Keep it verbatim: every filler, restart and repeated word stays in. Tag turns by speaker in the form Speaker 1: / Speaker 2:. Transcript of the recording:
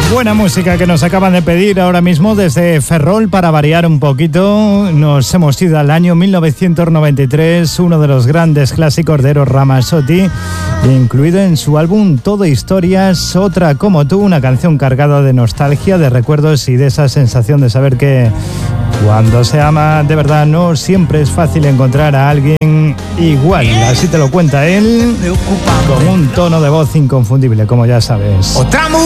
Speaker 1: Buena música que nos acaban de pedir ahora mismo desde Ferrol. Para variar un poquito, nos hemos ido al año mil novecientos noventa y tres, uno de los grandes clásicos de Eros Ramazzotti, incluido en su álbum Todo Historias, Otra como tú, una canción cargada de nostalgia, de recuerdos y de esa sensación de saber que cuando se ama de verdad no siempre es fácil encontrar a alguien igual. Así te lo cuenta él, con un tono de voz inconfundible, como ya sabes.
Speaker 2: Otra mujer